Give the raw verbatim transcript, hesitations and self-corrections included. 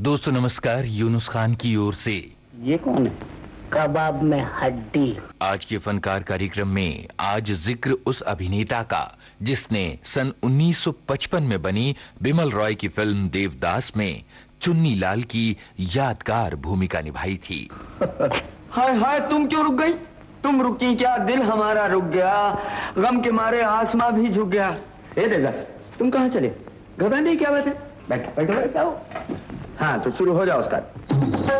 दोस्तों नमस्कार, यूनुस खान की ओर से। ये कौन है? कबाब में हड्डी। आज के फनकार कार्यक्रम में आज जिक्र उस अभिनेता का जिसने सन उन्नीस सौ पचपन में बनी बिमल रॉय की फिल्म देवदास में चुन्नी लाल की यादगार भूमिका निभाई थी। हाय हाय, तुम क्यों रुक गई? तुम रुकी क्या, दिल हमारा रुक गया, गम के मारे आसमां भी झुक गया। ए देवदास, तुम कहाँ चले? घबराने की क्या बात है? बैठो बैठो बैठो। हाँ तो शुरू हो जाओ उसका।